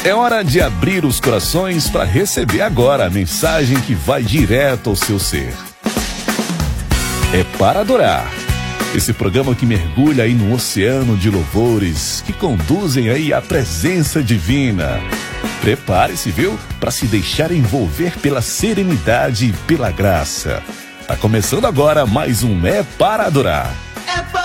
É hora de abrir os corações para receber agora a mensagem que vai direto ao seu ser. É para adorar. Esse programa que mergulha aí no oceano de louvores que conduzem aí à presença divina. Prepare-se, viu? Para se deixar envolver pela serenidade e pela graça. Tá começando agora mais um É para Adorar. É para